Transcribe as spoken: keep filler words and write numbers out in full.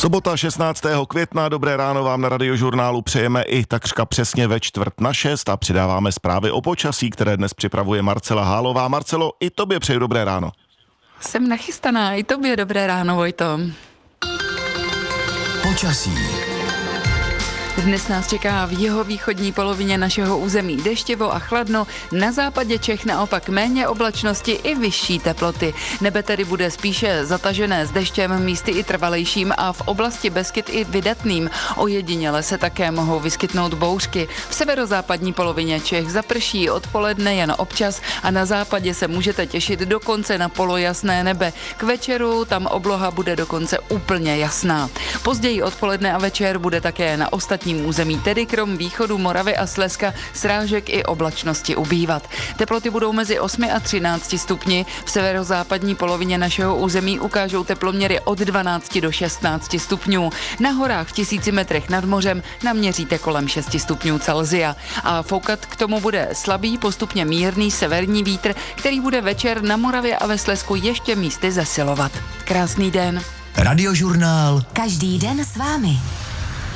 Sobota šestnáctého května, dobré ráno vám na Radiožurnálu přejeme i takřka přesně ve čtvrt na šest a přidáváme zprávy o počasí, které dnes připravuje Marcela Hálová. Marcelo, i tobě přeju dobré ráno. Jsem nachystaná, i tobě dobré ráno, Vojto. Počasí. Dnes nás čeká v jihovýchodní polovině našeho území deštivo a chladno, na západě Čech naopak méně oblačnosti i vyšší teploty. Nebe tedy bude spíše zatažené s deštěm, místy i trvalejším a v oblasti Beskyd i vydatným. Ojediněle se také mohou vyskytnout bouřky. V severozápadní polovině Čech zaprší odpoledne jen občas a na západě se můžete těšit dokonce na polojasné nebe. K večeru tam obloha bude dokonce úplně jasná. Později odpoledne a večer bude také na ostatní území, tedy krom východu Moravy a Slezska, srážek i oblačnosti ubývat. Teploty budou mezi osmi a třinácti stupni, v severozápadní polovině našeho území ukážou teploměry od dvanácti do šestnácti stupňů. Na horách v tisíci metrech nad mořem naměříte kolem šesti stupňů Celsia. A foukat k tomu bude slabý, postupně mírný severní vítr, který bude večer na Moravě a ve Slezsku ještě místy zesilovat. Krásný den. Radiožurnál. Každý den s vámi.